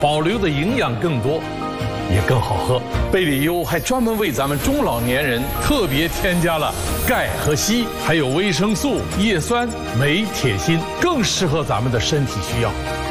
保留的营养更多，也更好喝。贝里优还专门为咱们中老年人特别添加了钙和硒，还有维生素、叶酸、镁、铁、锌，更适合咱们的身体需要。